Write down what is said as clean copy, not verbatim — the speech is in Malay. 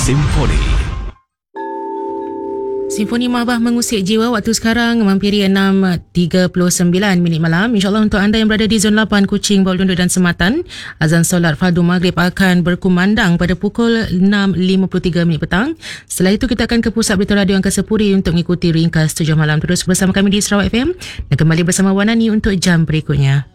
Simfoni Mabah mengusik jiwa waktu sekarang menghampiri 6.39 minit malam. InsyaAllah untuk anda yang berada di Zon 8, Kuching, Bawal Lundu dan Sematan, azan solat fardu maghrib akan berkumandang pada pukul 6.53 minit petang. Setelah itu kita akan ke pusat berita radio Angkasa Puri untuk mengikuti ringkas 7 malam. Terus bersama kami di Sarawak FM dan kembali bersama Wanani untuk jam berikutnya.